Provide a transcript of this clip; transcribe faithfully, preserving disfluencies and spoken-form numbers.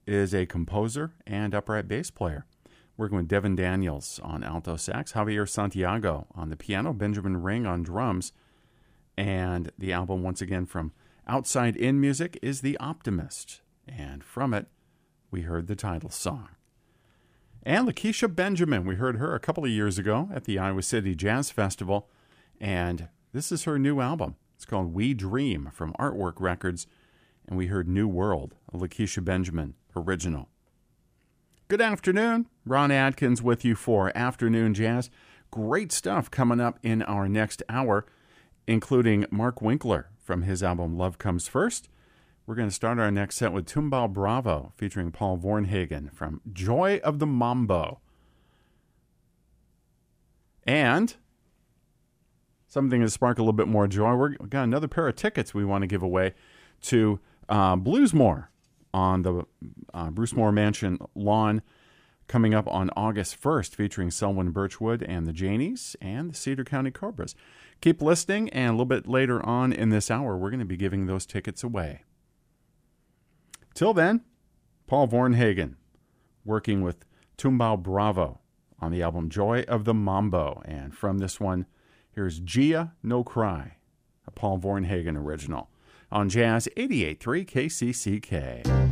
is a composer and upright bass player, working with Devin Daniels on alto sax, Javier Santiago on the piano, Benjamin Ring on drums, and the album, once again, from Outside In Music is The Optimist, and from it, we heard the title song. And Lakeisha Benjamin, we heard her a couple of years ago at the Iowa City Jazz Festival, and this is her new album. It's called We Dream from Artwork Records, and we heard New World, a Lakeisha Benjamin original. Good afternoon. Ron Adkins with you for Afternoon Jazz. Great stuff coming up in our next hour, including Mark Winkler from his album Love Comes First. We're going to start our next set with Tumbao Bravo, featuring Paul Vornhagen from Joy of the Mambo. And something to spark a little bit more joy, we've got another pair of tickets we want to give away to uh, Bluesmore on the uh, Bruce Moore Mansion lawn, coming up on August first, featuring Selwyn Birchwood and the Janies and the Cedar County Cobras. Keep listening, and a little bit later on in this hour, we're going to be giving those tickets away. Till then, Paul Vornhagen, working with Tumbao Bravo on the album Joy of the Mambo. And from this one, here's Gia No Cry, a Paul Vornhagen original, on Jazz eighty-eight point three K C C K.